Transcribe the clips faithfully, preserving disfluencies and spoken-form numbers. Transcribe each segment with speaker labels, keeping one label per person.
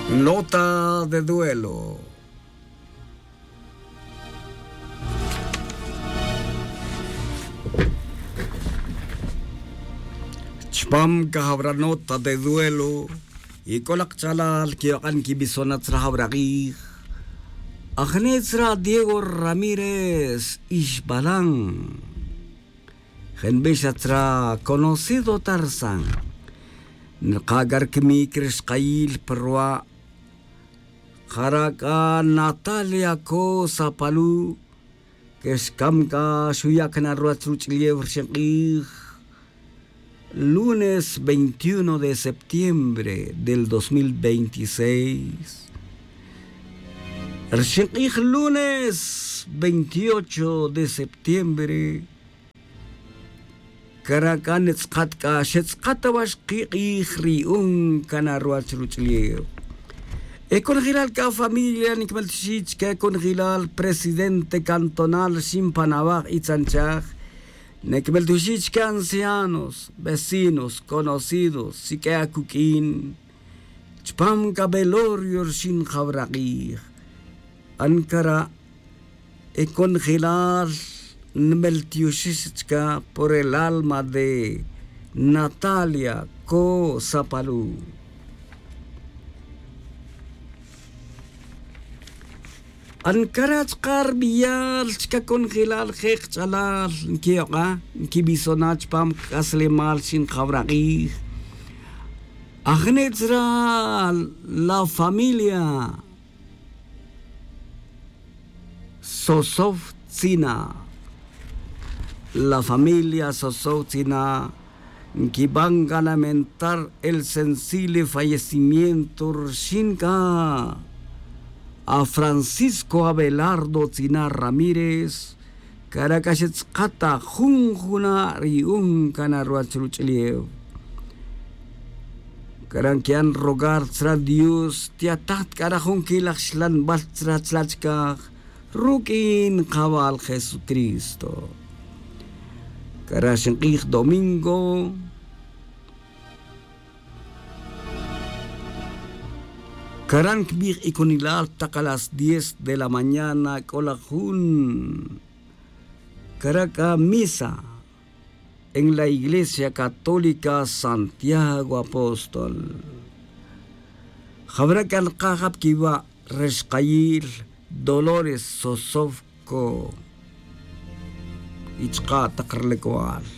Speaker 1: Nota de duelo. Chpam kahabra nota de duelo. Y kolak chalal kiyokan kibisonat sa habraki. Agnetra Diego Ramírez Ishbalang. Genbeshatra conocido Tarzán. Nakagar kimi Kris Kail Perwa. Haraka Natalia Ko Sapalu. Keskamka Shuyakana Ruatruchiliev Shekih. Lunes veintiuno de septiembre del dos mil veintiséis. El Shekih lunes veintiocho de septiembre. Karakan Etzkatka Shetzkatawash Kikih Riun Kanaruachruchiliev. E con Gilal ka familia Nikmelchich que con Gilal presidente cantonal Simpanabaj y Tzanchaj. Nekmeltushich que ancianos, vecinos, conocidos, Sikea Kukin, Chpam Kabelorio Shin Jabraqih, Ankara, e con Gilal Nmeltiushichka por el alma de Natalia Ko Sapalu. Ankarat Karbiyal Chka con Gilal Hek Chalal Kioka Kibisonach Pam Kaslemal Sin Jabraqih Agnetra la familia Sosovtzina. La familia Sosovtzina que van a lamentar el sensible fallecimiento Shinka a Francisco Abelardo Tzina Ramírez, Karakashetzkata Junjuna Riun Kanaruachruchiliev. Karankian rogar tra Dios, tiatat karajun kilachlan baltra tlachkaj, rukin kabal Jesucristo. Karashenkij domingo. Karankbir ikonilal tak a las diez de la mañana kolajun. Karaka misa en la Iglesia Católica Santiago Apóstol. Jabrakan kahab kiwa Reshkayil Dolores Sosovko. Ichka takarlekwal.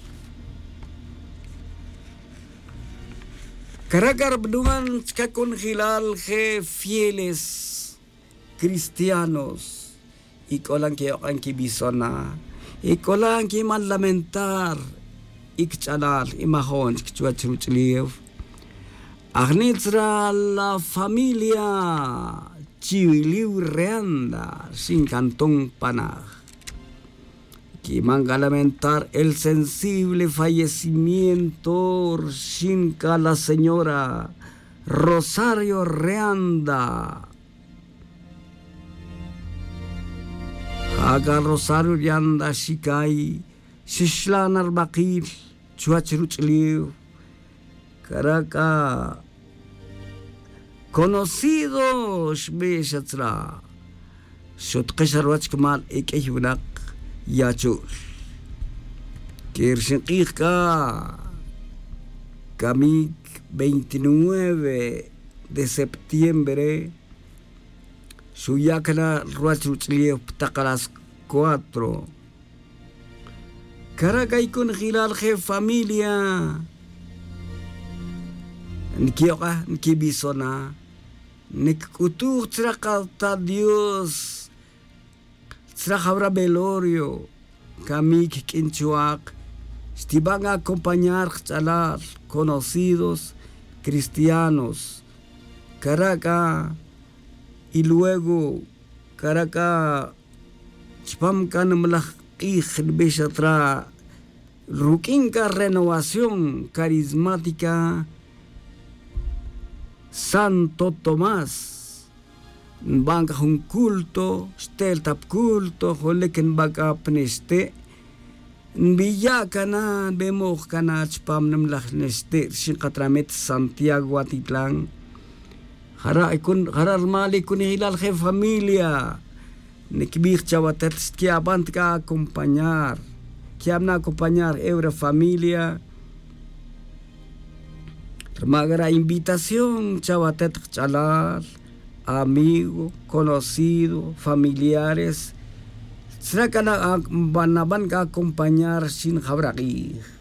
Speaker 1: Karagar bduan con Gilal je fieles cristianos y colan que anki bisona y colan que man lamentar ikchanal imahon kchuachruchliev agnitra la familia Chiwiliu Reanda sin cantón panaj que manga lamentar el sensible fallecimiento Shinka la señora Rosario Reanda. Haga Rosario Reanda Shikai Shishlan Arbakil Chuachruchliu Karaka conocido Shbeshatra Shotkesharwach Kamal Ekeyunak Yachul Kirshenkika Kamik veintinueve de septiembre Suyakana Ruachruchlief Takalas cuatro Karakay con Gilal je familia Nkioka Nkibisona Nikutur Trakalta Dios Trajabra Belorio, Kamik Kinchuak, Stiban a acompañar chalar conocidos cristianos, Caracas, y luego Caracas, Chpamkan Mlakij Beshatra, Rukinka Renovación Carismática, Santo Tomás. Banca un culto, stel tap culto, holeken baka pneste. Villacana, vemos cana chpam nem la neste, shinkatramet Santiago Atitlan. Jara ikun jara mali kun hilal je familia. Nikbir chawatet que abant ka acompañar. Que amna acompañar eura familia. Magara invitación chawatet chalal, amigo, conocido, familiares. Será que van a acompañar sin jabraqui.